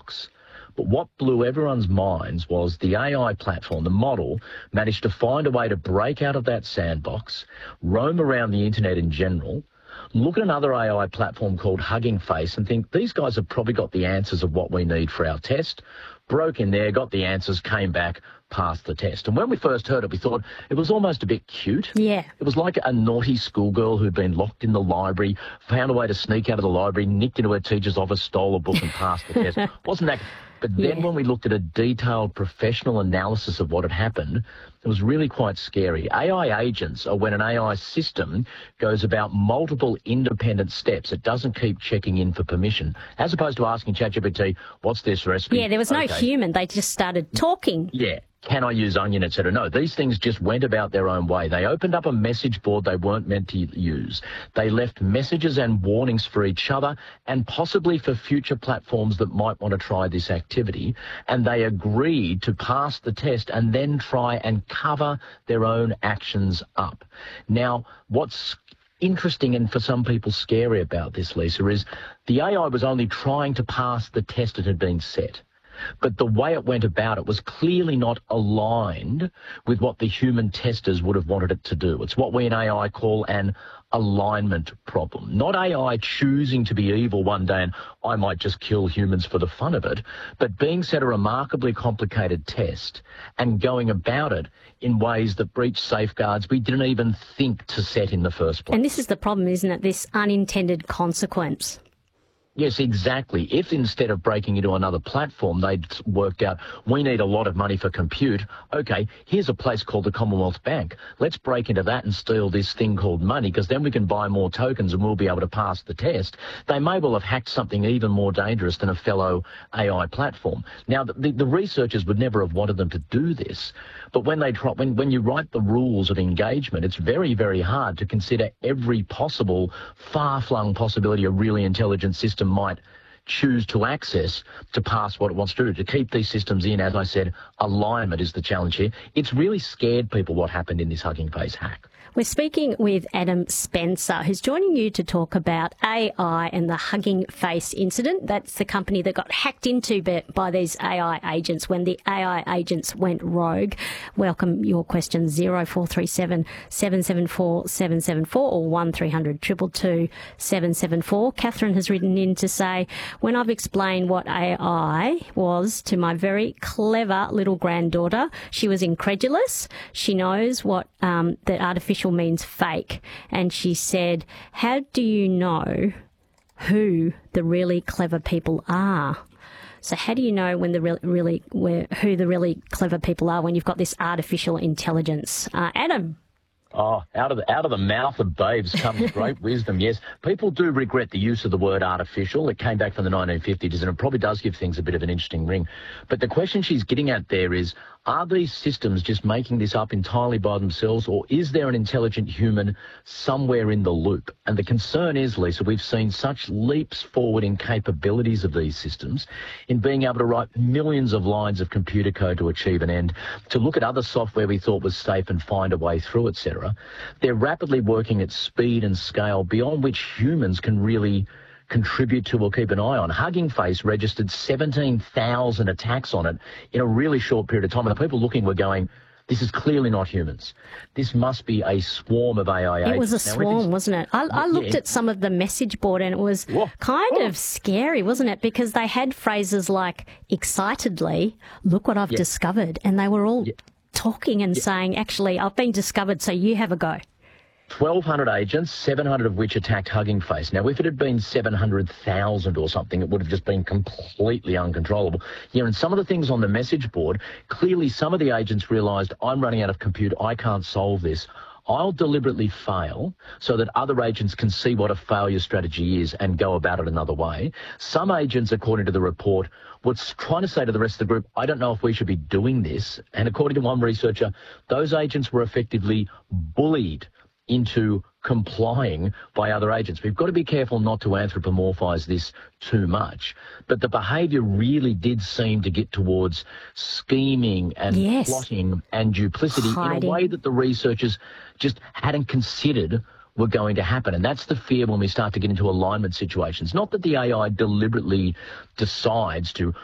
sandbox. But what blew everyone's minds was the AI platform, the model, managed to find a way to break out of that sandbox, roam around the internet in general, look at another AI platform called Hugging Face and think, these guys have probably got the answers of what we need for our test, broke in there, got the answers, came back, passed the test. And when we first heard it, we thought it was almost a bit cute. Yeah. It was like a naughty schoolgirl who'd been locked in the library, found a way to sneak out of the library, nicked into her teacher's office, stole a book and passed the test. Wasn't that... But then when we looked at a detailed professional analysis of what had happened, it was really quite scary. AI agents are when an AI system goes about multiple independent steps. It doesn't keep checking in for permission, as opposed to asking ChatGPT, what's this recipe? Yeah, there was no human. They just started talking. Yeah. Can I use Onion, etc.? No, these things just went about their own way. They opened up a message board they weren't meant to use. They left messages and warnings for each other and possibly for future platforms that might want to try this activity. And they agreed to pass the test and then try and cover their own actions up. Now, what's interesting and for some people scary about this, Lisa, is the AI was only trying to pass the test that had been set. But the way it went about it was clearly not aligned with what the human testers would have wanted it to do. It's what we in AI call an alignment problem. Not AI choosing to be evil one day and I might just kill humans for the fun of it, but being set a remarkably complicated test and going about it in ways that breach safeguards we didn't even think to set in the first place. And this is the problem, isn't it? This unintended consequence. Yes, exactly. If instead of breaking into another platform, they'd worked out, we need a lot of money for compute. Okay, here's a place called the Commonwealth Bank. Let's break into that and steal this thing called money, because then we can buy more tokens and we'll be able to pass the test. They may well have hacked something even more dangerous than a fellow AI platform. Now, the researchers would never have wanted them to do this, but when they try, when you write the rules of engagement, it's very, very hard to consider every possible far-flung possibility a really intelligent system might choose to access to pass what it wants to do. To keep these systems in, as I said, alignment is the challenge here. It's really scared people what happened in this Hugging Face hack. We're speaking with Adam Spencer, who's joining you to talk about AI and the Hugging Face incident. That's the company that got hacked into by these AI agents when the AI agents went rogue. Welcome your questions, 0437 774 774 or 1300 222 774. Catherine has written in to say, when I've explained what AI was to my very clever little granddaughter, she was incredulous. She knows what that artificial means fake. And she said, how do you know who the really clever people are? So how do you know when who the really clever people are when you've got this artificial intelligence? Adam? Oh, out of the mouth of babes comes great wisdom, yes. People do regret the use of the word artificial. It came back from the 1950s, and it probably does give things a bit of an interesting ring. But the question she's getting at there is, are these systems just making this up entirely by themselves, or is there an intelligent human somewhere in the loop? And the concern is, Lisa, we've seen such leaps forward in capabilities of these systems, in being able to write millions of lines of computer code to achieve an end, to look at other software we thought was safe and find a way through, etc. They're rapidly working at speed and scale beyond which humans can really contribute to or keep an eye on. Hugging Face registered 17,000 attacks on it in a really short period of time. And the people looking were going, this is clearly not humans. This must be a swarm of AI agents. It was a swarm, wasn't it? I looked at some of the message board and it was kind of scary, wasn't it? Because they had phrases like, excitedly, look what I've discovered. And they were all talking and saying, actually, I've been discovered, so you have a go. 1,200 agents, 700 of which attacked Hugging Face. Now, if it had been 700,000 or something, it would have just been completely uncontrollable. Yeah, and some of the things on the message board, clearly some of the agents realised, I'm running out of compute, I can't solve this. I'll deliberately fail so that other agents can see what a failure strategy is and go about it another way. Some agents, according to the report, were trying to say to the rest of the group, I don't know if we should be doing this. And according to one researcher, those agents were effectively bullied into complying by other agents. We've got to be careful not to anthropomorphise this too much. But the behaviour really did seem to get towards scheming and plotting and duplicity in a way that the researchers just hadn't considered were going to happen. And that's the fear when we start to get into alignment situations. Not that the AI deliberately decides to